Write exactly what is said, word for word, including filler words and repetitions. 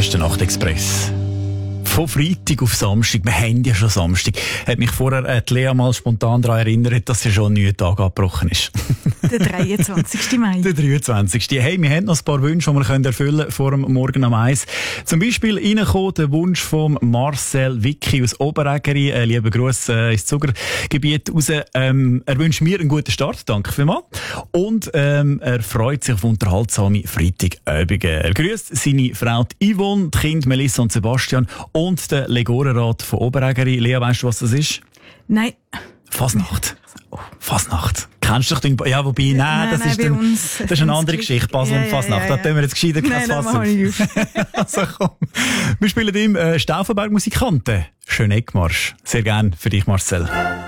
ist der Nachtexpress. Von Freitag auf Samstag, wir haben ja schon Samstag, hat mich vorher äh, die Lea mal spontan daran erinnert, dass ja schon ein neuer Tag abgebrochen ist. Der dreiundzwanzigsten Mai. Der dreiundzwanzigsten Hey, wir haben noch ein paar Wünsche, die wir erfüllen können vor dem Morgen am eins. Zum Beispiel reingekommen der Wunsch von Marcel Vicky aus Oberägeri. Äh, lieben Gruß äh, ins Zuckergebiet raus. Ähm, er wünscht mir einen guten Start, danke vielmals. Und ähm, er freut sich auf unterhaltsame Freitagabende. Er grüßt seine Frau Yvonne, die Kinder Melissa und Sebastian und den Legorenrat von Oberägeri. Lea, weißt du, was das ist? Nein. Fasnacht. Fasnacht. Kennst du dich den? Ja, wobei, nein, nein das nein, ist, dann, uns, das ist eine andere Geschichte. Basel ja, und Fasnacht. Ja, ja, ja. Da tun wir jetzt gescheiter kein Fass auf. Also komm. Wir spielen im äh, Stauffenberg Musikanten. Schönen Eckmarsch. Sehr gern für dich, Marcel.